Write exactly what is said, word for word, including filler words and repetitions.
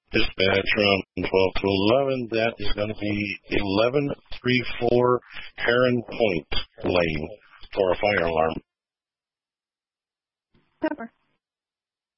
Dispatch from twelve to eleven, that is going to be eleven thirty-four Heron Point Lane for a fire alarm. Pepper.